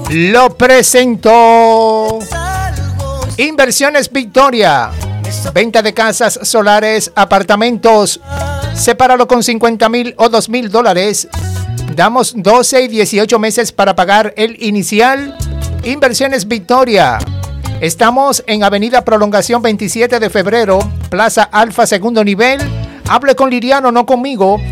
lo presentó. Inversiones Victoria. Venta de casas, solares, apartamentos. Sepáralo con 50,000 o $2,000. Damos 12 y 18 meses para pagar el inicial. Inversiones Victoria. Estamos en Avenida Prolongación 27 de Febrero, Plaza Alfa, segundo nivel. Hable con Liriano, no conmigo.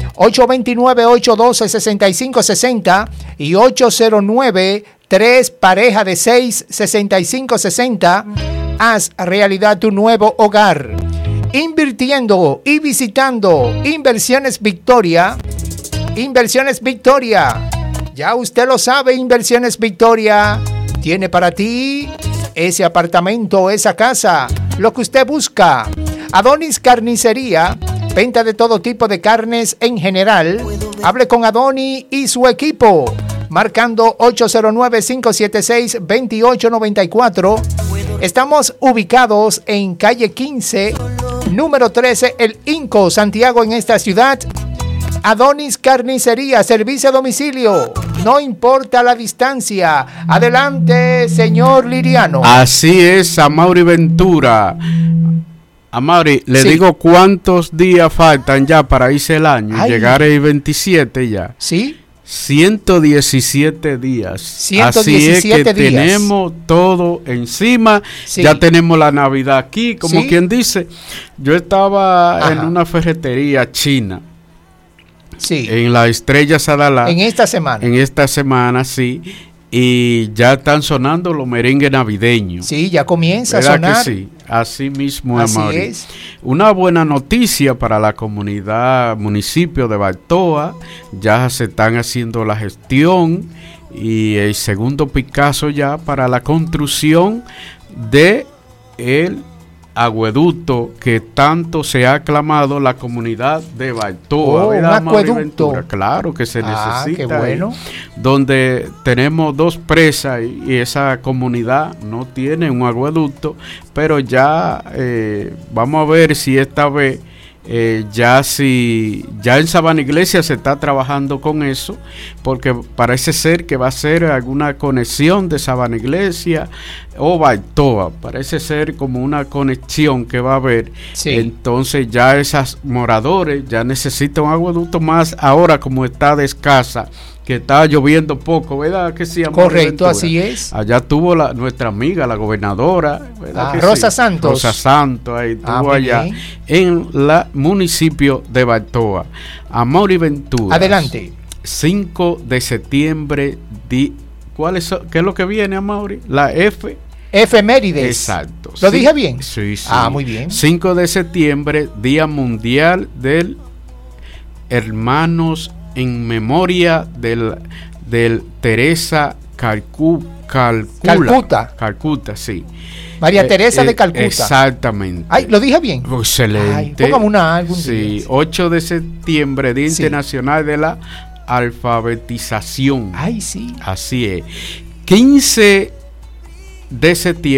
829-812-6560 y 809-3 pareja de 6-6560. Haz realidad tu nuevo hogar. Invirtiendo y visitando Inversiones Victoria. Inversiones Victoria. Ya usted lo sabe, Inversiones Victoria tiene para ti ese apartamento, esa casa, lo que usted busca. Adonis Carnicería, venta de todo tipo de carnes en general. Hable con Adonis y su equipo, marcando 809-576-2894. Estamos ubicados en calle 15, número 13, El Inco, Santiago, en esta ciudad. Adonis Carnicería, servicio a domicilio, no importa la distancia. Adelante, señor Liriano. Así es, Amaury Ventura. Amaury, le digo cuántos días faltan ya para irse el año. Ay. Llegar el 27 ya. ¿Sí? 117 días. 117 Así es que días. Tenemos todo encima. Sí. Ya tenemos la Navidad aquí, como quien dice. Yo estaba en una ferretería china. Sí. En la Estrella Sadalá. En esta semana. En esta semana, sí. Y ya están sonando los merengues navideños. Sí, ya comienza a sonar. Que sí? Así mismo, Así Amaury. es. Una buena noticia para la comunidad, municipio de Baltoa. Ya se están haciendo la gestión y el segundo Picasso ya para la construcción de el acueducto que tanto se ha aclamado la comunidad de Baltoa. Un acueducto. Claro que se necesita. Qué bueno. Donde tenemos dos presas y esa comunidad no tiene un acueducto, pero ya vamos a ver si esta vez ya en Sabana Iglesia se está trabajando con eso, porque parece ser que va a ser alguna conexión de Sabana Iglesia o Baltoa, parece ser como una conexión que va a haber. Sí. Entonces ya esos moradores ya necesitan un acueducto, más ahora como está de escasa, que está lloviendo poco, ¿verdad? Que sí, correcto, así es. Allá tuvo nuestra amiga, la gobernadora, ¿verdad? Rosa Santos. Rosa Santos, ahí estuvo allá bien. En el municipio de Baltoa. Amaury Ventura. Adelante. 5 de septiembre, ¿qué es lo que viene, Amaury? La efemérides. Exacto. ¿Lo dije bien? Sí. Muy bien. 5 de septiembre, Día Mundial del Hermanos en memoria del Teresa Calcuta, sí. María Teresa de Calcuta. Exactamente. Ay, ¿lo dije bien? Excelente. Póngame una algún sí, 8 de septiembre, Día Internacional de la Alfabetización. Ay, sí. Así es. 15 de septiembre.